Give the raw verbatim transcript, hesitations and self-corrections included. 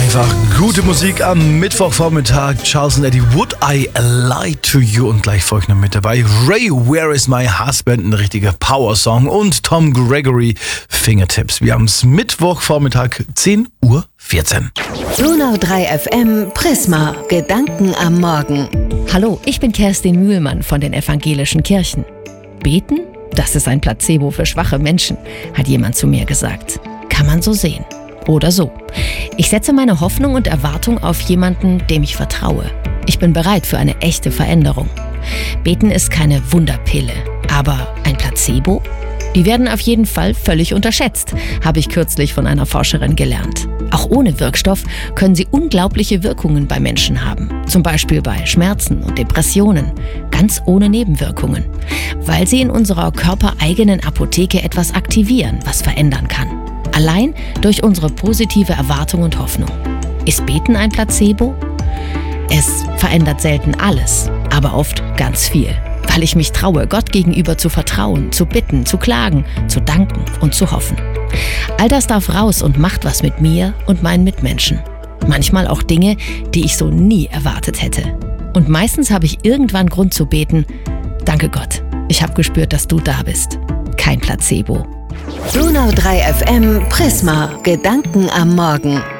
Einfach gute Musik am Mittwochvormittag. Charles und Eddie, Would I Lie to You? Und gleich folgt noch mit dabei Ray, Where is my husband? Ein richtiger Power-Song. Und Tom Gregory, Fingertips. Wir haben es Mittwochvormittag, zehn Uhr vierzehn. Donau drei F M, Prisma, Gedanken am Morgen. Hallo, ich bin Kerstin Mühlmann von den evangelischen Kirchen. Beten? Das ist ein Placebo für schwache Menschen, hat jemand zu mir gesagt. Kann man so sehen. Oder so. Ich setze meine Hoffnung und Erwartung auf jemanden, dem ich vertraue. Ich bin bereit für eine echte Veränderung. Beten ist keine Wunderpille, aber ein Placebo? Die werden auf jeden Fall völlig unterschätzt, habe ich kürzlich von einer Forscherin gelernt. Auch ohne Wirkstoff können sie unglaubliche Wirkungen bei Menschen haben. Zum Beispiel bei Schmerzen und Depressionen, ganz ohne Nebenwirkungen. Weil sie in unserer körpereigenen Apotheke etwas aktivieren, was verändern kann. Allein durch unsere positive Erwartung und Hoffnung. Ist Beten ein Placebo? Es verändert selten alles, aber oft ganz viel. Weil ich mich traue, Gott gegenüber zu vertrauen, zu bitten, zu klagen, zu danken und zu hoffen. All das darf raus und macht was mit mir und meinen Mitmenschen. Manchmal auch Dinge, die ich so nie erwartet hätte. Und meistens habe ich irgendwann Grund zu beten: Danke Gott, ich habe gespürt, dass du da bist. Kein Placebo. Donau drei F M, Prisma, Gedanken am Morgen.